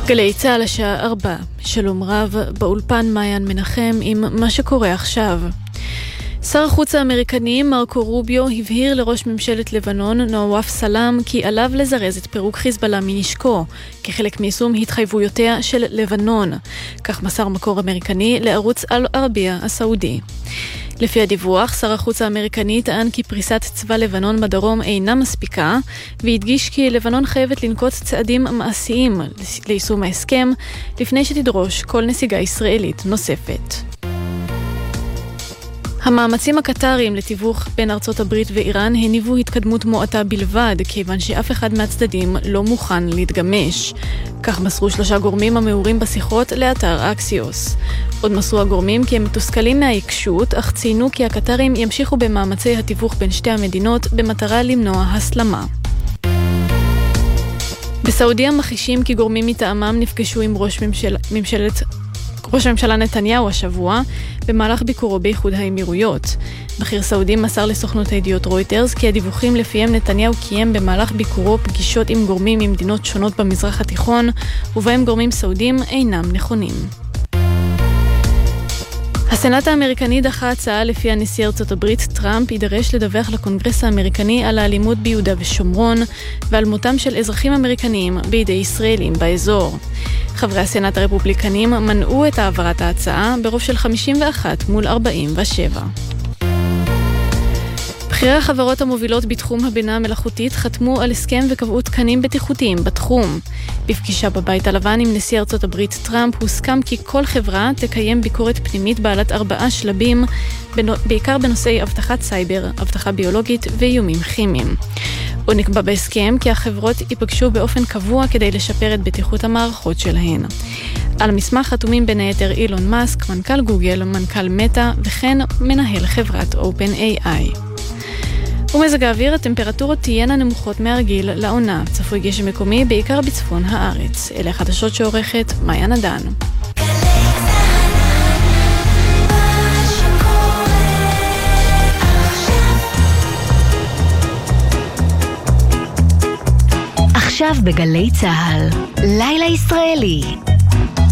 גלי צהל השעה 4. שלום רב, באולפן מעיין מנחם עם מה שקורה עכשיו. שר החוץ האמריקני מרקו רוביו הבהיר לראש ממשלת לבנון נואף סלאם כי עליו לזרז את פירוק חיזבאללה מנשקו כחלק מיישום התחייבויותיה של לבנון. כך מסר מקור אמריקני לערוץ אל-ערבייה הסעודי. לפי הדיווח, שר החוץ האמריקני טען כי פריסת צבא לבנון בדרום אינה מספיקה, והדגיש כי לבנון חייבת לנקוט צעדים מעשיים ליישום ההסכם לפני שתדרוש כל נסיגה ישראלית נוספת. המאמצים הקטריים לתיווך בין ארצות הברית ואיראן הניבו התקדמות מועטה בלבד, כיוון שאף אחד מהצדדים לא מוכן להתגמש. כך מסרו 3 גורמים המעורים בשיחות לאתר אקסיוס. עוד מסרו הגורמים כי הם מתוסכלים מהעיקשות, אך ציינו כי הקטרים ימשיכו במאמצי התיווך בין שתי המדינות במטרה למנוע הסלמה. בסעודיה מחישים כי גורמים מטעמם נפגשו עם ראש הממשלה נתניהו השבוע במהלך ביקורו באיחוד האמירויות. בכיר סעודי מסר לסוכנות הידיעות רויטרס כי הדיווחים לפיהם נתניהו קיים במהלך ביקורו פגישות עם גורמים ממדינות שונות במזרח התיכון, ובהם גורמים סעודים אינם נכונים. הסנאט האמריקני דחה הצעה לפיה נשיא ארצות הברית טראמפ יידרש לדווח לקונגרס האמריקני על האלימות ביהודה ושומרון ועל מותם של אזרחים אמריקניים בידי ישראלים באזור. חברי הסנאט הרפובליקנים מנעו את העברת ההצעה ברוב של 51 מול 47. בכירי החברות המובילות בתחום הבינה המלאכותית חתמו על הסכם וקבעו תקנים בטיחותיים בתחום. בפגישה בבית הלבן עם נשיא ארצות הברית טראמפ הוסכם כי כל חברה תקיים ביקורת פנימית בעלת 4 שלבים, בעיקר בנושאי אבטחת סייבר, אבטחה ביולוגית ואיומים כימיים. עוד נקבע בהסכם כי החברות ייפגשו באופן קבוע כדי לשפר את בטיחות המערכות שלהן. על המסמך חתומים בין היתר אילון מאסק, מנכ"ל גוגל, מנכ"ל מטא וכן מנהל חברת OpenAI. ומזג האוויר, הטמפרטורות תהיינה נמוכות מהרגיל לעונה. צפוי גשם מקומי בעיקר בצפון הארץ. אלה החדשות שעורכת מעיין עדן. עכשיו בגלי צהל, לילה ישראלי.